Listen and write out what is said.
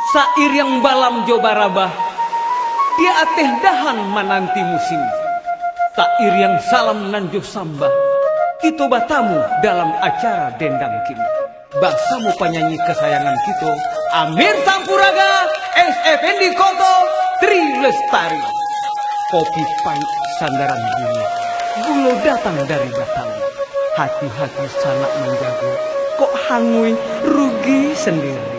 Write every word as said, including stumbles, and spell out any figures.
sair yang balam jobarabah, dia ateh dahan menanti musim. Sair yang salam nanjo sambah, kita batamu dalam acara dendang kini. Basamu penyanyi kesayangan kita, Amir Sampuraga, S F N D Koko, Tri Lestari. Kopi pahit sandaran bumi, gulo datang dari Batawi. Hati-hati sanak menjaga, kok hangui rugi sendiri.